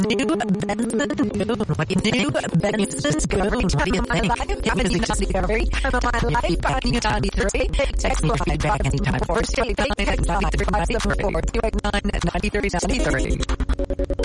New Benson, what do you think? What do you think? If it is a discovery of my life, I need to text me your feedback anytime. 4 9 93 93.